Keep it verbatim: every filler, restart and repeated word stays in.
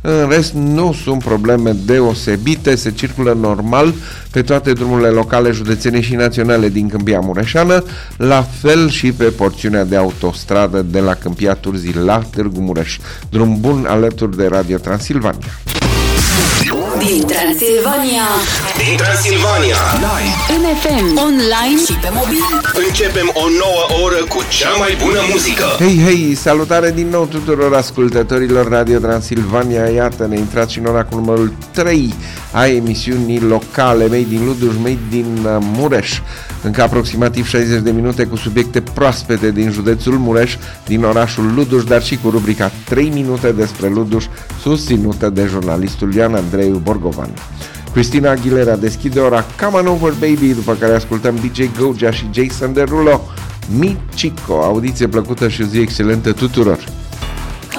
În rest, nu sunt probleme deosebite, se circulă normal pe toate drumurile locale, județene și naționale din Câmpia Mureșeană, la fel și pe porțiunea de autostradă de la Câmpia Turzii la Târgu Mureș. Drum bun alături de Radio Transilvania. Din Transilvania, Din Transilvania, live, în F M, online și pe mobil. începem o nouă oră cu cea mai bună muzică. Hei, hei, salutare din nou tuturor ascultătorilor Radio Transilvania. Iată, ne intrați și în ora cu numărul trei a emisiunii locale Made din Luduș, Made din Mureș. Încă aproximativ șaizeci de minute cu subiecte proaspete din județul Mureș, din orașul Luduș, dar și cu rubrica trei minute despre Luduș, susținută de jurnalistul Ioan Andrei Borgovan. Cristina Aguilera deschide ora Come On Over Baby, după care ascultăm D J Gojja și Jason Derulo, Mi Chico. Audiție plăcută și o zi excelentă tuturor!